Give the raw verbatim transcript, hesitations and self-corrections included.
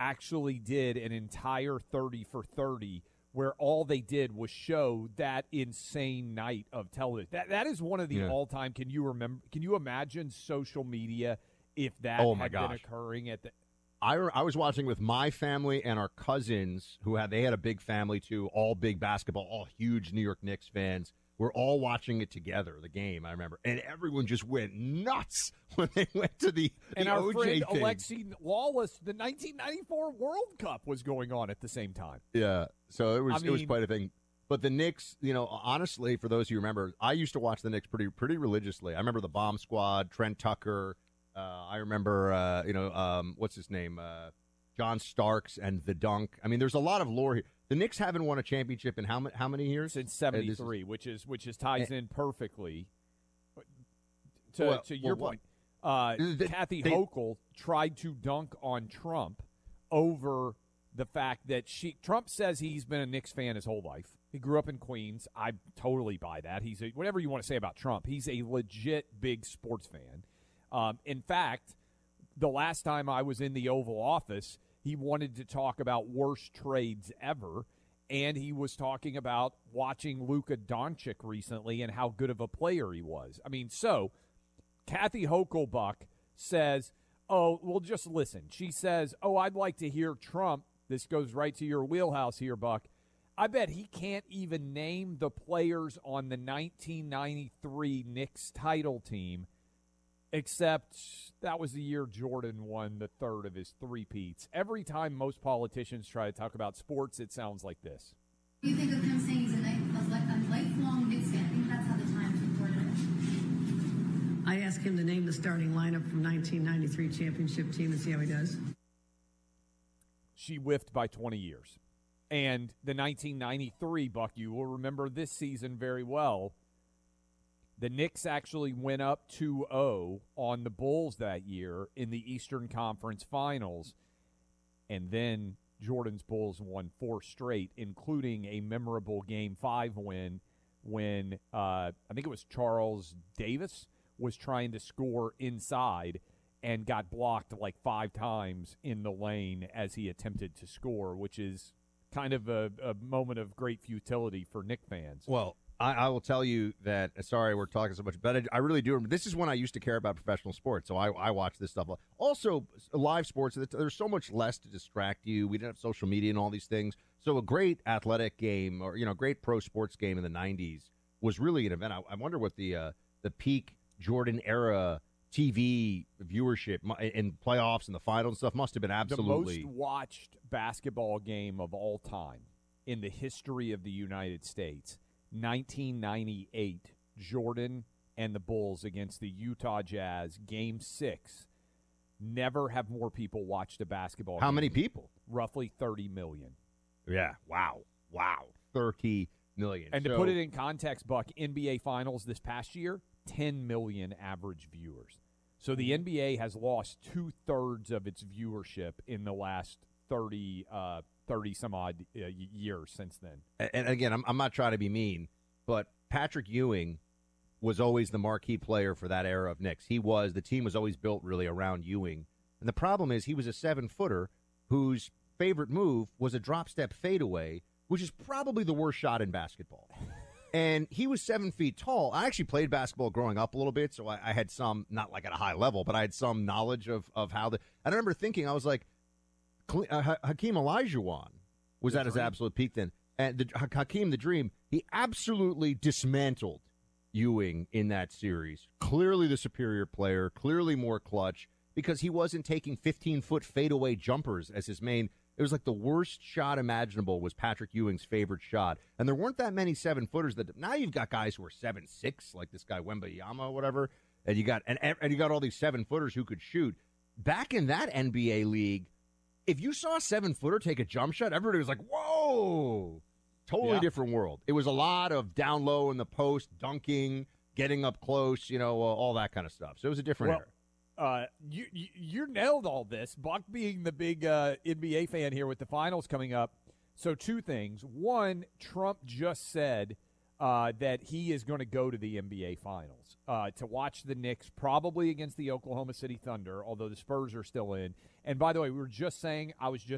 actually did an entire thirty for thirty where all they did was show that insane night of television. That that is one of the Yeah. all-time. Can you remember? Can you imagine social media if that Oh, my had been gosh. occurring at the? I, I was watching with my family and our cousins who had they had a big family too, all big basketball, all huge New York Knicks fans. We're all watching it together, the game, I remember. And everyone just went nuts when they went to the, And the our O J friend thing. Alexi Lawless, the nineteen ninety-four World Cup was going on at the same time. Yeah, so it was I it was mean- quite a thing. But the Knicks, you know, honestly, for those of you who remember, I used to watch the Knicks pretty pretty religiously. I remember the Bomb Squad, Trent Tucker. Uh, I remember, uh, you know, um, what's his name, uh, John Starks and the Dunk. I mean, there's a lot of lore here. The Knicks haven't won a championship in how many how many years? Since And this is- seventy-three, which is which is ties in perfectly to Well, to your well, point. Uh, They- Kathy they- Hochul tried to dunk on Trump over the fact that she Trump says he's been a Knicks fan his whole life. He grew up in Queens. I totally buy that. He's a, whatever you want to say about Trump. He's a legit big sports fan. Um, in fact, the last time I was in the Oval Office, he wanted to talk about worst trades ever, and he was talking about watching Luka Doncic recently and how good of a player he was. I mean, so Kathy Hochulbuck says, oh, well, just listen. She says, oh, I'd like to hear Trump. This goes right to your wheelhouse here, Buck. I bet he can't even name the players on the nineteen ninety-three Knicks title team, except that was the year Jordan won the third of his three-peats. Every time most politicians try to talk about sports, it sounds like this. What do you think of him saying he's a, night, a, li- a lifelong Knicks fan? I think that's how the Times reported it. I asked him to name the starting lineup from nineteen ninety-three championship team and see how he does. She whiffed by twenty years. And the nineteen ninety-three, Buck, you will remember this season very well. The Knicks actually went up two oh on the Bulls that year in the Eastern Conference Finals. And then Jordan's Bulls won four straight, including a memorable Game five win when uh, I think it was Charles Davis was trying to score inside and got blocked like five times in the lane as he attempted to score, which is kind of a, a moment of great futility for Knick fans. Well, I, I will tell you that, sorry we're talking so much, but I, I really do. This is when I used to care about professional sports, so I, I watch this stuff. Also, live sports, there's so much less to distract you. We didn't have social media and all these things. So a great athletic game or, you know, great pro sports game in the nineties was really an event. I, I wonder what the uh, the peak Jordan era T V viewership in playoffs and the finals and stuff must have been absolutely. The most watched basketball game of all time in the history of the United States, nineteen ninety-eight, Jordan and the Bulls against the Utah Jazz, Game six. Never have more people watched a basketball How game. many people? Roughly thirty million. Yeah, wow, wow, thirty million. And so, to put it in context, Buck, N B A Finals this past year, ten million average viewers. So the N B A has lost two-thirds of its viewership in the last thirty, uh, thirty some odd uh, years since then. And, and again, I'm, I'm not trying to be mean, but Patrick Ewing was always the marquee player for that era of Knicks. He was. The team was always built really around Ewing. And the problem is he was a seven-footer whose favorite move was a drop-step fadeaway, which is probably the worst shot in basketball. And he was seven feet tall. I actually played basketball growing up a little bit, so I, I had some, not like at a high level, but I had some knowledge of, of how the. I remember thinking, I was like, uh, Hakeem Olajuwon was The at his Dream. absolute peak then. And the, Hakeem the Dream, he absolutely dismantled Ewing in that series. Clearly the superior player, clearly more clutch, because he wasn't taking fifteen-foot fadeaway jumpers as his main. It was like the worst shot imaginable was Patrick Ewing's favorite shot. And there weren't that many seven-footers. That now you've got guys who are seven six, like this guy Wembayama or whatever, and you got and, and you got all these seven-footers who could shoot. Back in that N B A league, if you saw a seven-footer take a jump shot, everybody was like, whoa, totally Yeah. different world. It was a lot of down low in the post, dunking, getting up close, you know, uh, all that kind of stuff. So it was a different Well, era. Uh, you, you you nailed all this. Buck being the big uh, N B A fan here with the finals coming up. So two things. One, Trump just said uh, that he is going to go to the N B A finals uh, to watch the Knicks, probably against the Oklahoma City Thunder, although the Spurs are still in. And by the way, we were just saying, I was just